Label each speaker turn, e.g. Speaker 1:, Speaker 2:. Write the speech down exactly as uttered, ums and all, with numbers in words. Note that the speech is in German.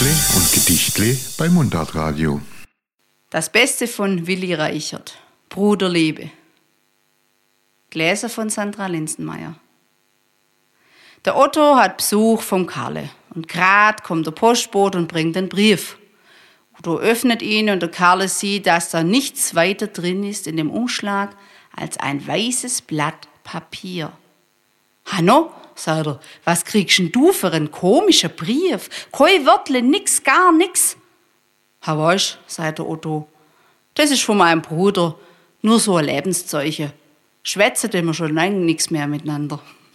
Speaker 1: Geschichtle und Gedichtle bei Mundartradio.
Speaker 2: Das Beste von Willi Reichert. Bruderliebe. Gläser von Sandra Linsenmeier. Der Otto hat Besuch vom Karle und grad kommt der Postbote und bringt den Brief. Otto öffnet ihn und der Karle sieht, dass da nichts weiter drin ist in dem Umschlag als ein weißes Blatt Papier. Hanno, sagt er, was kriegst denn du für einen komischen Brief? Kein Wörtle, nix, gar nix. Ha, weißt, sagt der Otto, das ist von meinem Bruder, nur so ein Lebenszeichen. Schwätzen wir schon lange nix mehr miteinander.